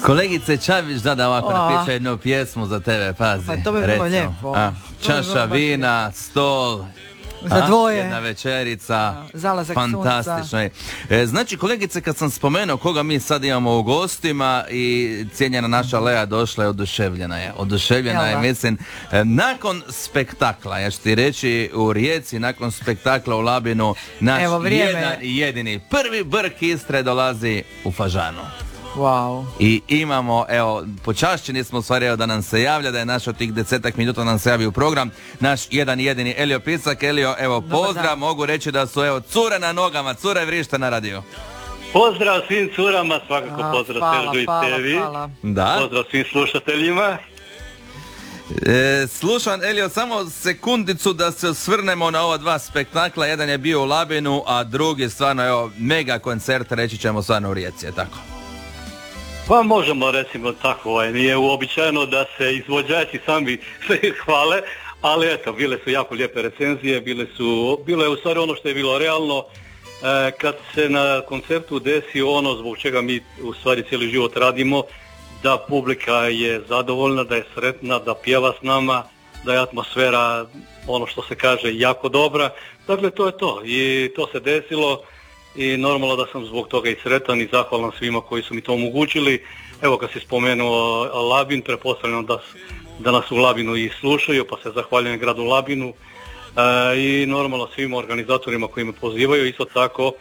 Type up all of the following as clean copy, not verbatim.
Kolegice Čavić, da ovako napiše jednu pjesmu za tebe, pazi. Pa to bi bilo lijepo. Čaša vina, stol, za dvoje. Jedna večerica, zalazak fantastično je. Znači, kolegice, kad sam spomenuo koga mi sad imamo u gostima i cijenjena naša Lea došla je, oduševljena je, mislim, jedan spektakla, ja ću ti reći, u Rijeci, nakon spektakla u Labinu, naš jedan i jedini prvi brk Istre dolazi u Fažanu. Wow. I imamo, evo, počašćeni smo stvari da nam se javlja, da je naš od tih 10 minuta nam se javi u program, naš jedan i jedini Elio Picak. Elio, evo, pozdrav, mogu reći da su, evo, cure na nogama, cure vrište na radio. Pozdrav svim curama, svakako pozdrav Seržu i tebi. Da. Pozdrav svim slušateljima. Slušam, Elio, samo sekundicu da se osvrnemo na ova dva spektakla. Jedan je bio u Labinu, a drugi stvarno, evo, mega koncert, reći ćemo stvarno u Rijeci, je tako? Pa možemo, recimo tako, nije uobičajeno da se izvođači sami se hvale, ali eto, bile su jako lijepe recenzije, bilo je u stvari ono što je bilo realno. Kad se na koncertu desi ono zbog čega mi u stvari cijeli život radimo, da publika je zadovoljna, da je sretna, da pjeva s nama, da je atmosfera, ono što se kaže, jako dobra. Dakle, to je to i to se desilo. I normalno da sam zbog toga i sretan i zahvalan svima koji su mi to omogućili. Evo, kad si spomenuo Labin, pretpostavljam da nas u Labinu i slušaju, pa se zahvaljujem gradu Labinu i normalno svim organizatorima koji me pozivaju. Isto tako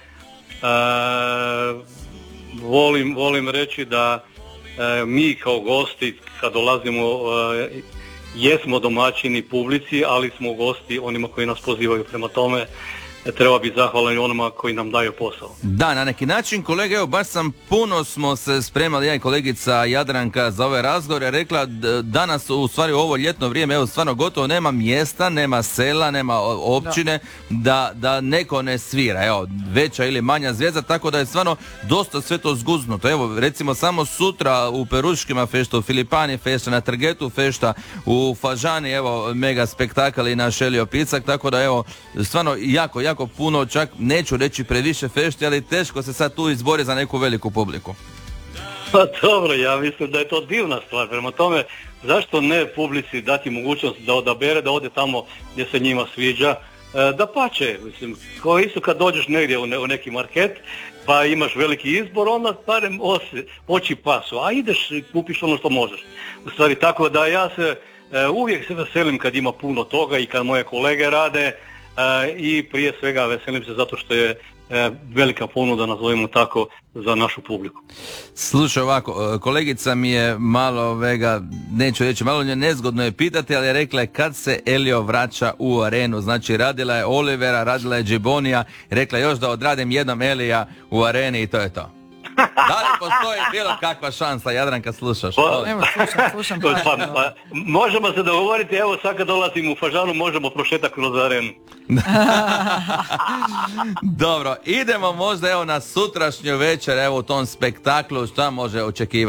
volim reći da mi kao gosti kad dolazimo jesmo domaćini publici, ali smo gosti onima koji nas pozivaju, prema tome treba biti zahvalan onima koji nam daju posao. Da, na neki način, kolega, evo, baš puno smo se spremali, ja i kolegica Jadranka, za ove razgovore, rekla danas, u stvari u ovo ljetno vrijeme, evo, stvarno gotovo nema mjesta, nema sela, nema općine, da neko ne svira, evo, veća ili manja zvijezda, tako da je stvarno dosta sve to zguznuto. Evo, recimo, samo sutra u Peruškima fešta, u Filipani fešta, na Trgetu fešta, u Fažani, evo, mega spektakl i naš Elio Picak, tako da, evo, stvarno jako puno, čak neću reći previše fešti, ali teško se sad tu izbori za neku veliku publiku. Pa dobro, ja mislim da je to divna stvar, prema tome zašto ne publici dati mogućnost da odabere, da ode tamo gdje se njima sviđa, da pače, mislim, kao isto kad dođeš negdje u neki market pa imaš veliki izbor, onda barem oči pasu, a ideš i kupiš ono što možeš. U stvari, tako da ja se uvijek se veselim kad ima puno toga i kad moje kolege rade, i prije svega veselim se zato što je velika ponuda, nazovimo tako, za našu publiku. Slušaj, ovako, kolegica mi je malo neću reći, malo nje nezgodno je pitati, ali je rekla kad se Elio vraća u arenu. Znači, radila je Olivera, radila je Džibonija, rekla još da odradim jednom Elija u areni i to je to. Da li postoji bilo kakva šansa, Jadranka, slušaš? Evo, slušam. Pa, možemo se dogovoriti, evo sad kad dolazim u Fažanu, možemo prošetati kroz arenu. Dobro, idemo možda evo na sutrašnju večer, evo u tom spektaklu, šta može očekivati?